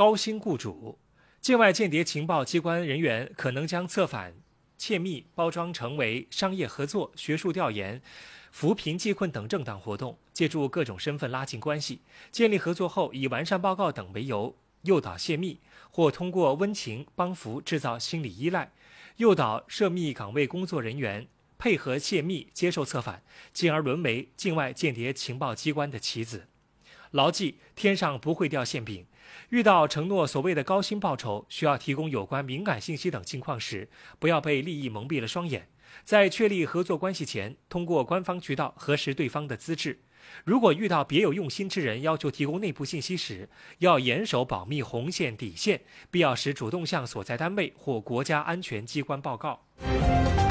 高薪雇主。境外间谍情报机关人员可能将策反、窃密包装成为商业合作、学术调研、扶贫济困等正当活动，借助各种身份拉近关系，建立合作后以完善报告等为由诱导泄密，或通过温情帮扶制造心理依赖，诱导涉密岗位工作人员配合泄密接受策反，进而沦为境外间谍情报机关的棋子。牢记天上不会掉馅饼，遇到承诺所谓的高薪报酬，需要提供有关敏感信息等情况时，不要被利益蒙蔽了双眼。在确立合作关系前，通过官方渠道核实对方的资质。如果遇到别有用心之人要求提供内部信息时，要严守保密红线底线，必要时主动向所在单位或国家安全机关报告。